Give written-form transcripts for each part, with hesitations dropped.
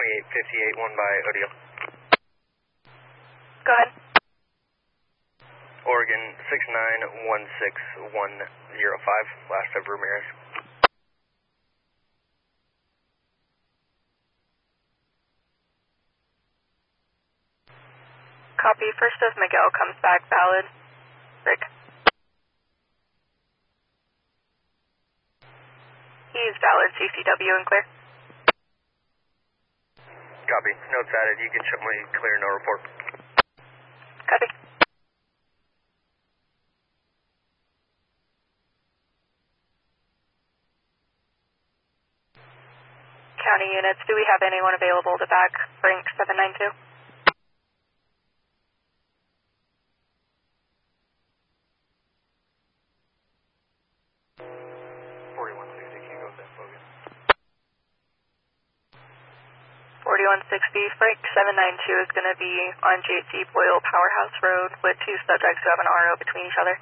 2858, one by Odile. Go ahead. Oregon 6916105, last of Ramirez. Copy. First of Miguel comes back valid. Rick. He's valid. CCW and clear. Copy. Notes added. You can show me clear, no report. Copy. County units, do we have anyone available to back Brink 792? Can you go with that, Logan? 4160, Frank 792 is going to be on JC Boyle Powerhouse Road with two subjects who have an RO between each other.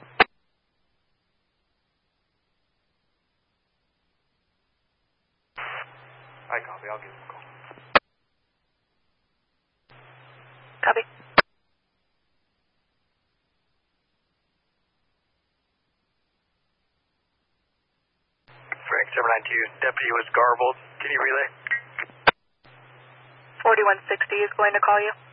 I copy, I'll give him a call. Copy. Frank 792, deputy was garbled. Can you relay? 4160 is going to call you.